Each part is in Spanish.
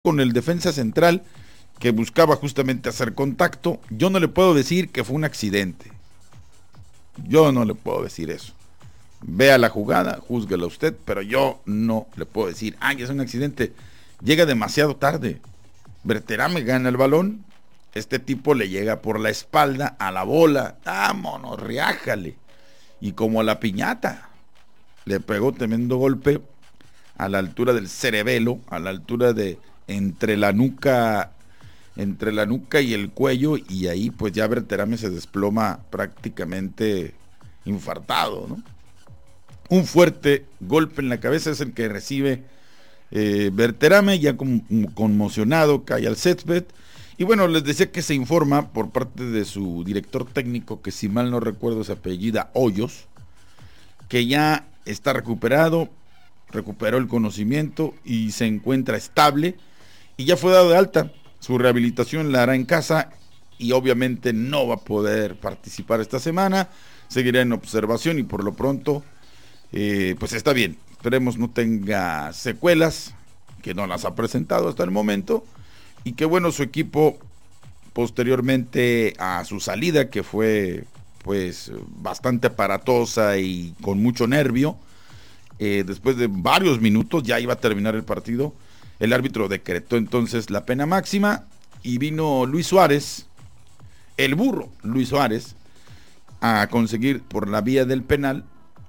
con el defensa central que buscaba justamente hacer contacto. Yo no le puedo decir que fue un accidente. Yo no le puedo decir eso. Vea la jugada, júzguela usted, pero yo no le puedo decir, ay, es un accidente. Llega demasiado tarde. Berterame gana el balón. Este tipo le llega por la espalda a la bola. Vámonos, riájale. Y como a la piñata, le pegó tremendo golpe a la altura del cerebelo, a la altura de entre la nuca y el cuello, y ahí pues ya Berterame se desploma prácticamente infartado, ¿no? Un fuerte golpe en la cabeza es el que recibe Berterame, ya conmocionado, cae al césped. Y bueno, les decía que se informa por parte de su director técnico, que si mal no recuerdo se apellida Hoyos, que ya está recuperado, recuperó el conocimiento y se encuentra estable y ya fue dado de alta. Su rehabilitación la hará en casa y obviamente no va a poder participar esta semana, seguirá en observación y por lo pronto pues está bien. Esperemos no tenga secuelas, que no las ha presentado hasta el momento, y que bueno, su equipo posteriormente a su salida, que fue pues bastante aparatosa y con mucho nervio, después de varios minutos ya iba a terminar el partido, el árbitro decretó entonces la pena máxima y vino Luis Suárez, el burro Luis Suárez, a conseguir por la vía del penal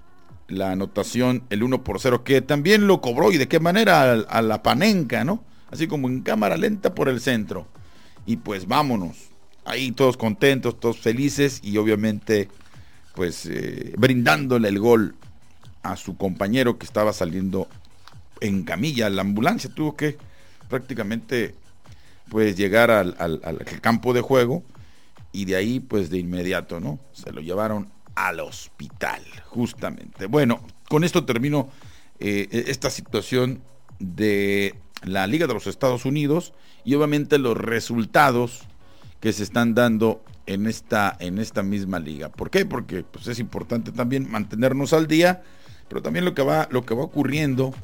la anotación, el 1-0, que también lo cobró, y de qué manera, a la Panenka, ¿no? Así como en cámara lenta por el centro. Y pues vámonos, ahí todos contentos, todos felices, y obviamente pues brindándole el gol a su compañero que estaba saliendo en camilla. La ambulancia tuvo que prácticamente pues llegar al campo de juego, y de ahí pues de inmediato, ¿no? Se lo llevaron al hospital, justamente. Bueno, con esto termino esta situación de la Liga de los Estados Unidos y obviamente los resultados que se están dando en esta misma liga. ¿Por qué? Porque pues es importante también mantenernos al día, pero también lo que va ocurriendo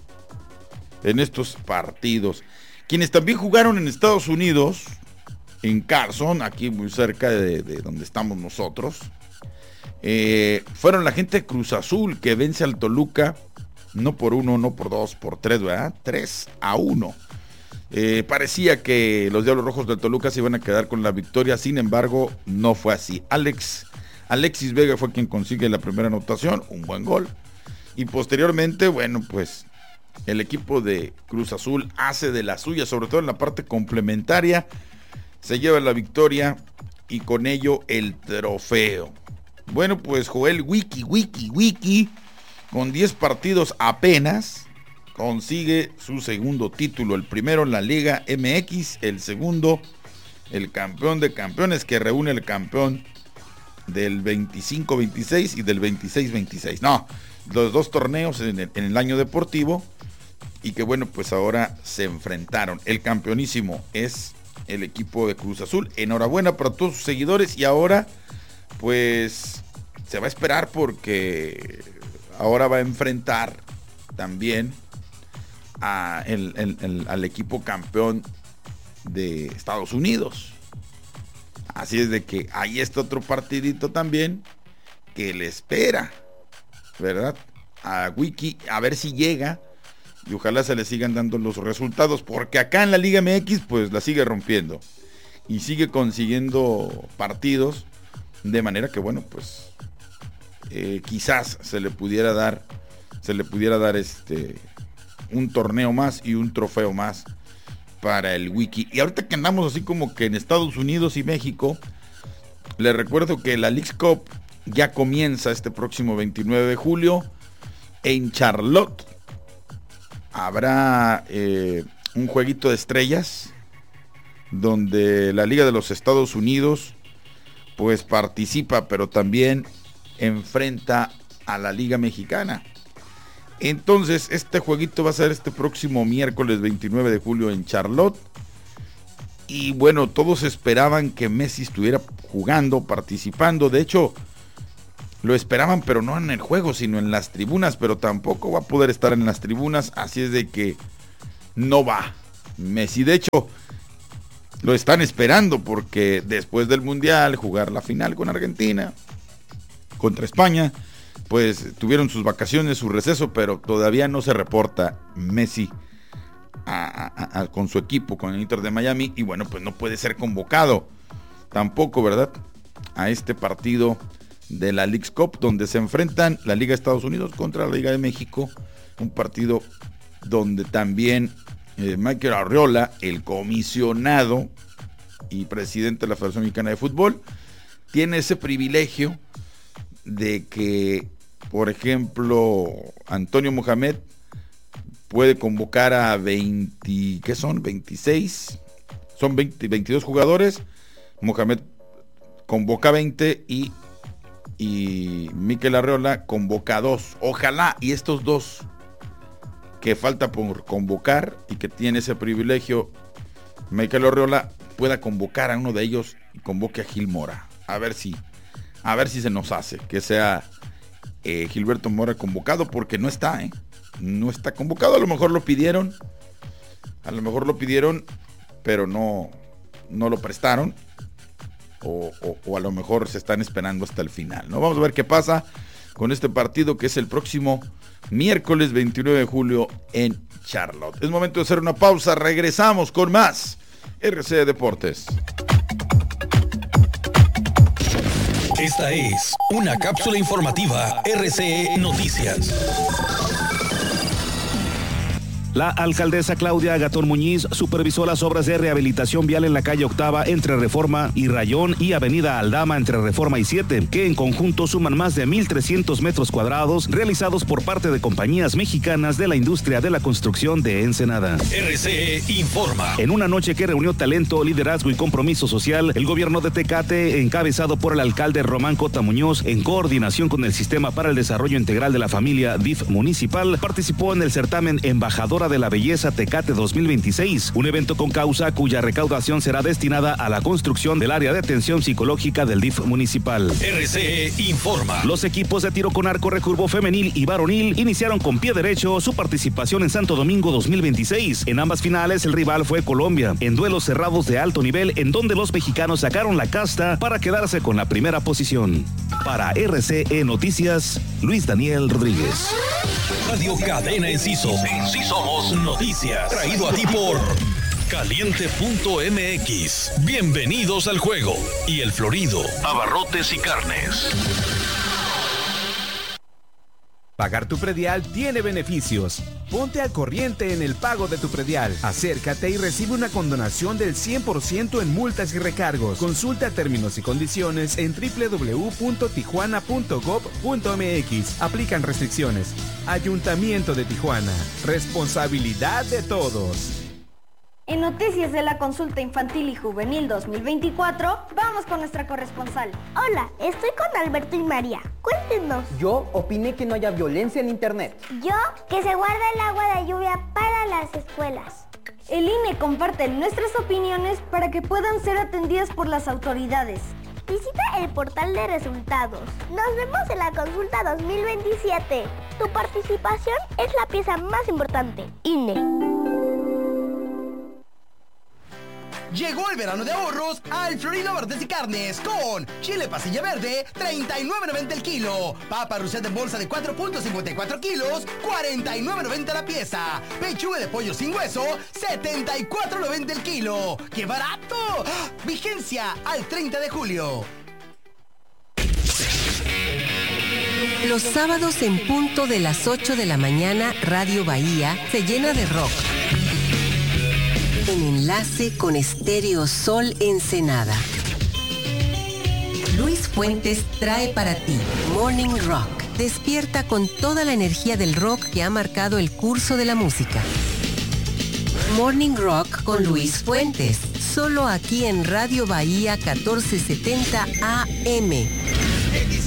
en estos partidos. Quienes también jugaron en Estados Unidos, en Carson, aquí muy cerca de donde estamos nosotros, fueron la gente de Cruz Azul, que vence al Toluca, no por 1, no por 2, por 3, ¿verdad? 3-1. Parecía que los Diablos Rojos del Toluca se iban a quedar con la victoria, sin embargo, no fue así. Alexis Vega fue quien consigue la primera anotación, un buen gol. Y posteriormente, bueno, pues el equipo de Cruz Azul hace de la suya, sobre todo en la parte complementaria, se lleva la victoria y con ello el trofeo. Bueno, pues Joel Wiki, con 10 partidos apenas, consigue su segundo título. El primero en la Liga MX, el segundo, el campeón de campeones, que reúne el campeón del 25-26 y del 26-26. No, los dos torneos en el año deportivo, y que bueno, pues ahora se enfrentaron. El campeonísimo es el equipo de Cruz Azul. Enhorabuena para todos sus seguidores, y ahora pues se va a esperar, porque ahora va a enfrentar también al equipo campeón de Estados Unidos. Así es de que ahí está otro partidito también que le espera, ¿verdad? A Wiki, a ver si llega, y ojalá se le sigan dando los resultados, porque acá en la Liga MX pues la sigue rompiendo y sigue consiguiendo partidos, de manera que bueno, pues quizás se le pudiera dar un torneo más y un trofeo más para el Wiki. Y ahorita que andamos así como que en Estados Unidos y México, les recuerdo que la Leagues Cup ya comienza este próximo 29 de julio en Charlotte. Habrá un jueguito de estrellas donde la Liga de los Estados Unidos pues participa, pero también enfrenta a la Liga Mexicana. Entonces este jueguito va a ser este próximo miércoles 29 de julio en Charlotte. Y bueno, todos esperaban que Messi estuviera jugando, participando. De hecho, lo esperaban, pero no en el juego, sino en las tribunas. Pero tampoco va a poder estar en las tribunas, así es de que no va. Messi. De hecho, lo están esperando porque después del Mundial, jugar la final con Argentina, contra España, pues tuvieron sus vacaciones, su receso, pero todavía no se reporta Messi con su equipo, con el Inter de Miami, y bueno, pues no puede ser convocado tampoco, ¿verdad?, a este partido de la Leagues Cup, donde se enfrentan la Liga de Estados Unidos contra la Liga de México, un partido donde también Michael Arriola, el comisionado y presidente de la Federación Mexicana de Fútbol, tiene ese privilegio de que, por ejemplo, Antonio Mohamed puede convocar a 20, ¿qué son? 26, son 22 jugadores, Mohamed convoca 20 y Mikel Arriola convoca 2. Ojalá y estos 2 que falta por convocar y que tiene ese privilegio Mikel Arriola pueda convocar a uno de ellos y convoque a Gil Mora. A ver si se nos hace que sea Gilberto Mora convocado, porque no está convocado. A lo mejor lo pidieron, pero no lo prestaron, o a lo mejor se están esperando hasta el final, ¿no? Vamos a ver qué pasa con este partido, que es el próximo miércoles 29 de julio en Charlotte. Es momento de hacer una pausa, regresamos con más RCE Deportes. Esta es una cápsula informativa RCE Noticias. La alcaldesa Claudia Gatón Muñiz supervisó las obras de rehabilitación vial en la calle Octava entre Reforma y Rayón y Avenida Aldama entre Reforma y 7, que en conjunto suman más de 1,300 metros cuadrados realizados por parte de compañías mexicanas de la industria de la construcción de Ensenada. RCE informa. En una noche que reunió talento, liderazgo y compromiso social, el gobierno de Tecate, encabezado por el alcalde Román Cota Muñoz, en coordinación con el Sistema para el Desarrollo Integral de la Familia DIF Municipal, participó en el certamen Embajadora de la Belleza Tecate 2026, un evento con causa cuya recaudación será destinada a la construcción del área de atención psicológica del DIF municipal. RCE informa. Los equipos de tiro con arco recurvo femenil y varonil iniciaron con pie derecho su participación en Santo Domingo 2026. En ambas finales el rival fue Colombia, en duelos cerrados de alto nivel en donde los mexicanos sacaron la casta para quedarse con la primera posición. Para RCE Noticias, Luis Daniel Rodríguez. Radio Cadena Enciso. En sí somos noticias. Traído a ti por Caliente.mx. Bienvenidos al juego. Y El Florido. Abarrotes y carnes. Pagar tu predial tiene beneficios. Ponte al corriente en el pago de tu predial. Acércate y recibe una condonación del 100% en multas y recargos. Consulta términos y condiciones en www.tijuana.gov.mx. Aplican restricciones. Ayuntamiento de Tijuana. Responsabilidad de todos. En noticias de la consulta infantil y juvenil 2024, vamos con nuestra corresponsal. Hola, estoy con Alberto y María. Cuéntenos. Yo opiné que no haya violencia en internet. Yo, que se guarda el agua de lluvia para las escuelas. El INE comparte nuestras opiniones para que puedan ser atendidas por las autoridades. Visita el portal de resultados. Nos vemos en la consulta 2027. Tu participación es la pieza más importante. INE. Llegó el verano de ahorros al Florido Abarrotes y Carnes con chile pasilla verde, $39.90 el kilo. Papa Rousset en bolsa de 4.54 kilos, $49.90 la pieza. Pechuga de pollo sin hueso, $74.90 el kilo. ¡Qué barato! ¡Ah! Vigencia al 30 de julio. Los sábados en punto de las 8 de la mañana, Radio Bahía se llena de rock. En enlace con Estéreo Sol Ensenada. Luis Fuentes trae para ti Morning Rock. Despierta con toda la energía del rock que ha marcado el curso de la música. Morning Rock con Luis Fuentes. Solo aquí en Radio Bahía 1470 AM.